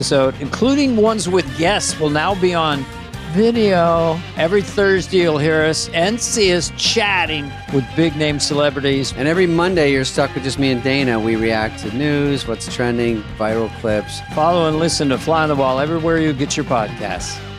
episode, including ones with guests, will now be on video. Every Thursday, you'll hear us and see us chatting with big-name celebrities. And every Monday, you're stuck with just me and Dana. We react to news, what's trending, viral clips. Follow and listen to Fly on the Wall everywhere you get your podcasts.